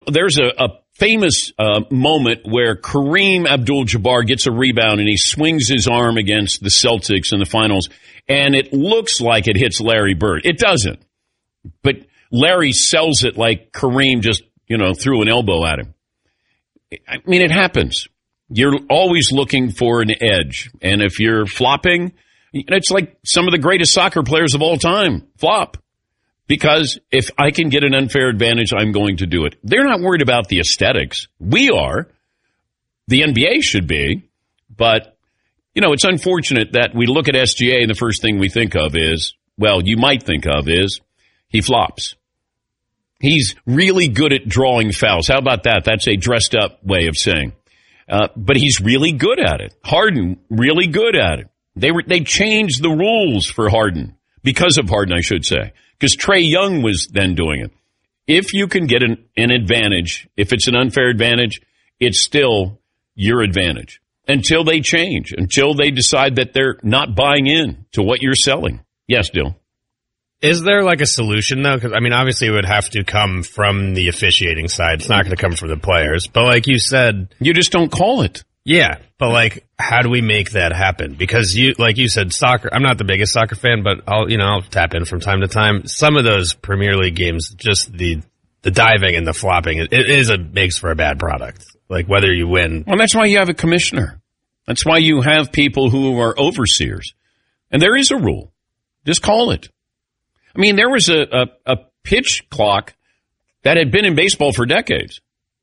There's a famous moment where Kareem Abdul-Jabbar gets a rebound and he swings his arm against the Celtics in the finals, and it looks like it hits Larry Bird. It doesn't. But Larry sells it like Kareem just, threw an elbow at him. I mean, it happens. You're always looking for an edge. And if you're flopping, it's like some of the greatest soccer players of all time flop. Because if I can get an unfair advantage, I'm going to do it. They're not worried about the aesthetics. We are. The NBA should be. But, it's unfortunate that we look at SGA and the first thing we think of is, you might think of is, he flops. He's really good at drawing fouls. How about that? That's a dressed up way of saying. But he's really good at it. Harden, really good at it. They changed the rules for Harden. Because of Harden, I should say. Because Trae Young was then doing it. If you can get an advantage, if it's an unfair advantage, it's still your advantage. Until they change. Until they decide that they're not buying in to what you're selling. Yes, Dill. Is there like a solution, though? Because, obviously it would have to come from the officiating side. It's not going to come from the players. But like you said... You just don't call it. Yeah, but how do we make that happen? Because like you said, soccer, I'm not the biggest soccer fan, but I'll tap in from time to time. Some of those Premier League games, just the diving and the flopping, it makes for a bad product. Like whether you win. Well, that's why you have a commissioner. That's why you have people who are overseers. And there is a rule. Just call it. There was a pitch clock that had been in baseball for decades.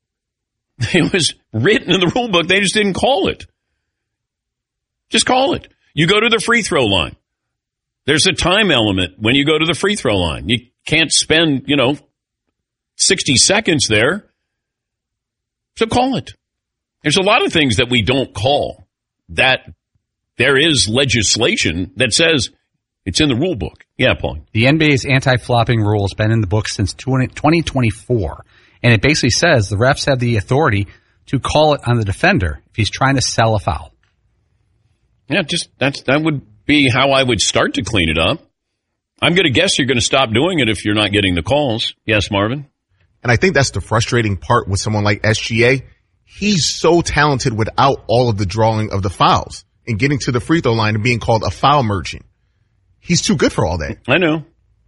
It was written in the rule book. They just didn't call it. Just call it. You go to the free throw line. There's a time element when you go to the free throw line. You can't spend, 60 seconds there. So call it. There's a lot of things that we don't call that there is legislation that says it's in the rule book. Yeah, Paul. The NBA's anti-flopping rule has been in the book since 2024. And it basically says the refs have the authority to call it on the defender if he's trying to sell a foul. Yeah, that would be how I would start to clean it up. I'm going to guess you're going to stop doing it if you're not getting the calls. Yes, Marvin? And I think that's the frustrating part with someone like SGA. He's so talented without all of the drawing of the fouls and getting to the free throw line and being called a foul merchant. He's too good for all that. I know.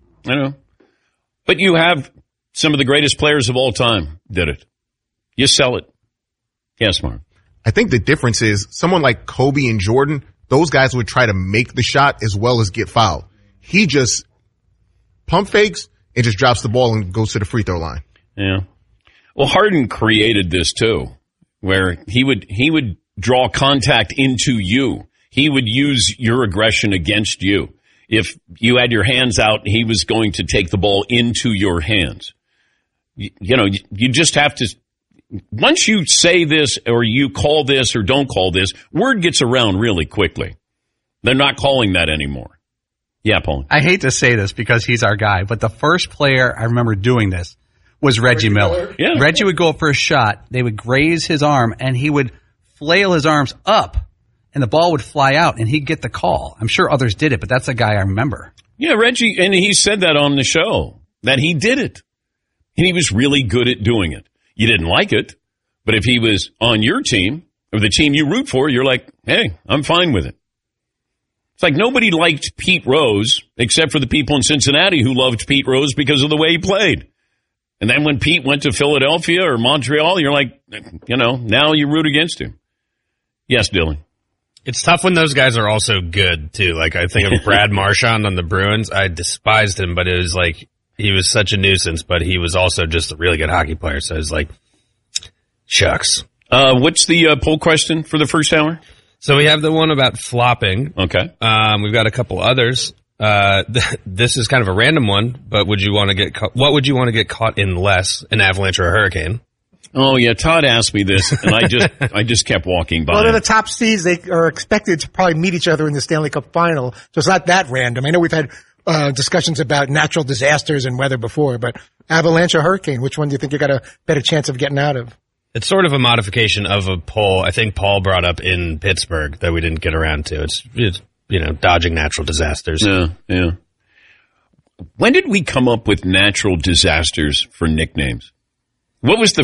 But you have some of the greatest players of all time did it. You sell it. Yes, Mark. I think the difference is someone like Kobe and Jordan, those guys would try to make the shot as well as get fouled. He just pump fakes and just drops the ball and goes to the free throw line. Yeah. Well, Harden created this too, where he would draw contact into you. He would use your aggression against you. If you had your hands out, he was going to take the ball into your hands. You just have to, once you say this or you call this or don't call this, word gets around really quickly. They're not calling that anymore. Yeah, Paul. I hate to say this because he's our guy, but the first player I remember doing this was Reggie Miller. Yeah. Reggie would go for a shot. They would graze his arm, and he would flail his arms up, and the ball would fly out, and he'd get the call. I'm sure others did it, but that's a guy I remember. Yeah, Reggie, and he said that on the show, that he did it. And he was really good at doing it. You didn't like it, but if he was on your team, or the team you root for, you're like, hey, I'm fine with it. It's like nobody liked Pete Rose, except for the people in Cincinnati who loved Pete Rose because of the way he played. And then when Pete went to Philadelphia or Montreal, you're like, now you root against him. Yes, Dylan. It's tough when those guys are also good, too. Like, I think of Brad Marchand on the Bruins. I despised him, but it was like, he was such a nuisance, but he was also just a really good hockey player. So it's like, shucks. What's the poll question for the first hour? So we have the one about flopping. Okay. We've got a couple others. This is kind of a random one, but would you want to get caught? What would you want to get caught in less, an avalanche or a hurricane? Oh yeah, Todd asked me this, and I just kept walking by. Well, they're the top seeds. They are expected to probably meet each other in the Stanley Cup final, so it's not that random. I know we've had discussions about natural disasters and weather before, but avalanche or hurricane, which one do you think you got a better chance of getting out of? It's sort of a modification of a poll I think Paul brought up in Pittsburgh that we didn't get around to. It's dodging natural disasters. Yeah. When did we come up with natural disasters for nicknames? What was the